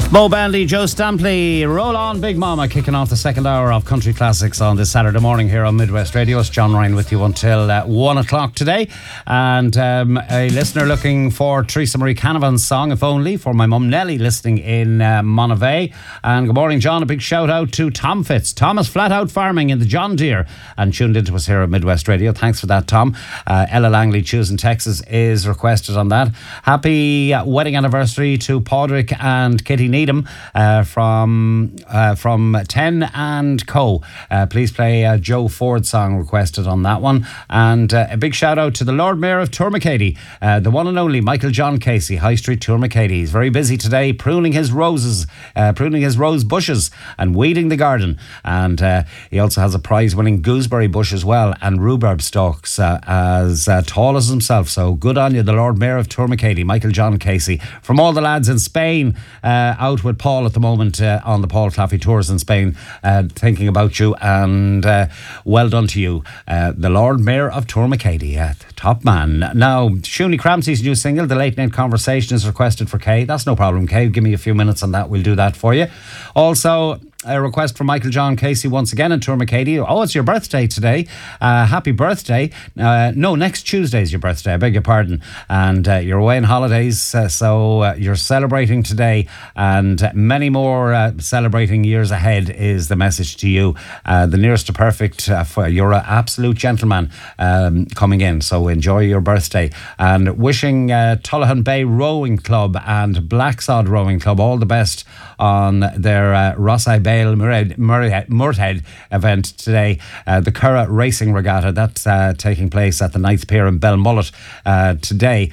Mo Bandy, Joe Stampley, Roll On Big Mama, kicking off the second hour of Country Classics on this Saturday morning here on Midwest Radio. It's John Ryan with you until 1 o'clock today. And a listener looking for Teresa Marie Canavan's song, If Only, for my mum Nellie, listening in Monavea. And good morning, John. A big shout out to Tom Fitz. Tom is flat out farming in the John Deere and tuned into us here at Midwest Radio. Thanks for that, Tom. Ella Langley, Choosing Texas, is requested on that. Happy wedding anniversary to Padraig and Kitty Needham from 10 and Co. Please play Joe Ford song requested on that one. And a big shout out to the Lord Mayor of Tourmakeady, the one and only Michael John Casey, High Street, Tourmakeady. He's very busy today pruning his roses, pruning his rose bushes and weeding the garden. And he also has a prize-winning gooseberry bush as well, and rhubarb stalks as tall as himself. So good on you, the Lord Mayor of Tourmakeady, Michael John Casey. From all the lads in Spain, out with Paul at the moment on the Paul Claffey Tours in Spain, thinking about you, and well done to you, the Lord Mayor of Tourmakeady, top man. Now, Shuni Cramsey's new single, The Late Night Conversation, is requested for Kay. That's no problem, Kay. Give me a few minutes on that. We'll do that for you. Also, a request from Michael John Casey once again in Tourmakeady. Oh, it's your birthday today. Happy birthday. No, next Tuesday is your birthday. I beg your pardon. And you're away on holidays, so you're celebrating today, and many more celebrating years ahead is the message to you. The nearest to perfect. You're an absolute gentleman coming in, so enjoy your birthday. And wishing Tullahan Bay Rowing Club and Blacksod Rowing Club all the best on their Rossai Bale Murhead event today. The Curragh Racing Regatta, that's taking place at the Ninth Pier in Belmullet today.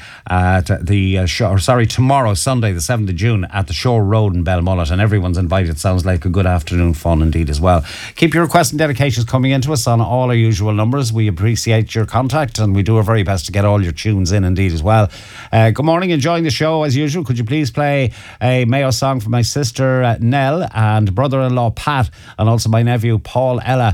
Tomorrow, Sunday, the 7th of June, at the Shore Road in Belmullet, and everyone's invited. Sounds like a good afternoon fun indeed as well. Keep your requests and dedications coming into us on all our usual numbers. We appreciate your contact, and we do our very best to get all your tunes in indeed as well. Good morning, enjoying the show as usual. Could you please play a Mayo song for my sister Nell and brother-in-law Pat, and also my nephew Paul Ella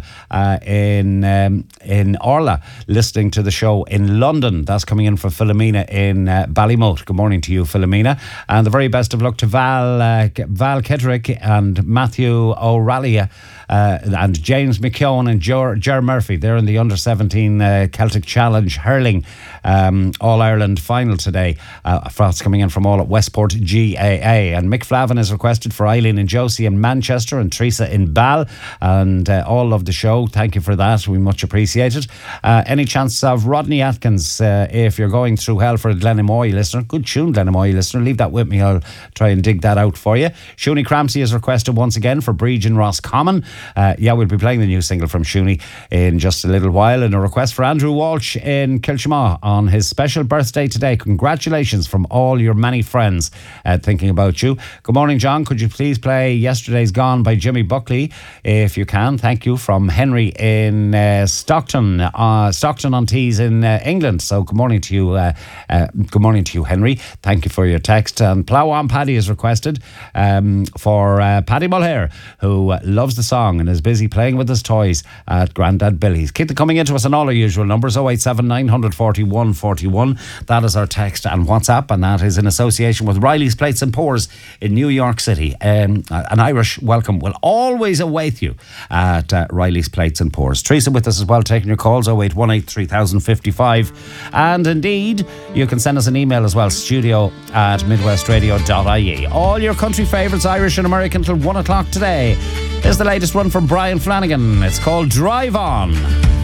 in Orla, listening to the show in London. That's coming in from Philomena in Ballymote. Good morning to you, Philomena, and the very best of luck to Val Ketterick and Matthew O'Reilly and James McKeown and Ger Murphy. They're in the under-17 Celtic Challenge hurling All-Ireland final today. That's coming in from all at Westport GAA. And Mick Flavin is requested for Eileen and Josie in Manchester and Teresa in Ball, and all love the show. Thank you for that. We much appreciate it. Any chance of Rodney Atkins, if you're going through hell for a Glenamoy listener? Good tune, Glenamoy listener. Leave that with me. I'll try and dig that out for you. Shuni Cramsey is requested once again for Breach in Roscommon. We'll be playing the new single from Shuni in just a little while. And a request for Andrew Walsh in Kilchamaw on his special birthday today. Congratulations from all your many friends thinking about you. Good morning, John. Could you please play Yesterday's Gone by Jimmy Buckley if you can? Thank you, from Henry in Stockton-on-Tees in England. So good morning to you. Good morning to you, Henry. Thank you for your text. And Plough On Paddy is requested for Paddy Mulhare, who loves the song and is busy playing with his toys at Grandad Billy's. Keep them coming into us on all our usual numbers: 087 941 41. That is our text and WhatsApp, and that is in association with Riley's Plates and Pours in New York City. An Irish welcome will always await you at Riley's Plates and Pours. Teresa with us as well, taking your calls: 0818 3055. And indeed, you can send us an email as well, studio@midwestradio.ie. All your country favourites, Irish and American, till 1 o'clock today. Here's the latest one from Brian Flanagan. It's called Drive On.